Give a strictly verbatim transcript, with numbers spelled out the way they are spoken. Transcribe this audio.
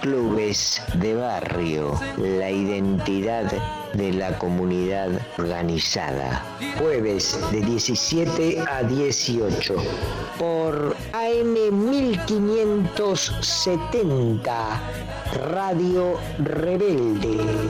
clubes de barrio, la identidad de la comunidad organizada. Jueves de diecisiete a dieciocho por A M mil quinientos setenta, Radio Rebelde.